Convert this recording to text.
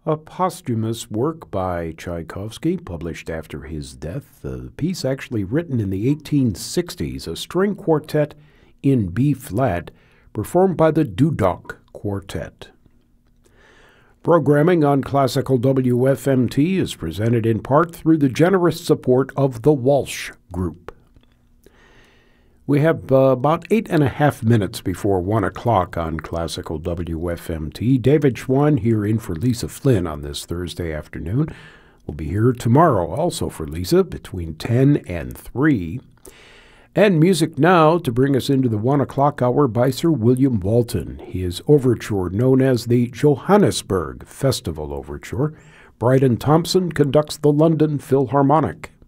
A posthumous work by Tchaikovsky, published after his death. The piece actually written in the 1860s, a string quartet in B-flat, performed by the Dudok Quartet. Programming on Classical WFMT is presented in part through the generous support of the Walsh Group. We have about 8.5 minutes before 1 o'clock on Classical WFMT. David Schwann here in for Lisa Flynn on this Thursday afternoon. We'll be here tomorrow also for Lisa between 10 and 3. And music now to bring us into the 1 o'clock hour by Sir William Walton. His overture known as the Johannesburg Festival Overture. Bryden Thompson conducts the London Philharmonic.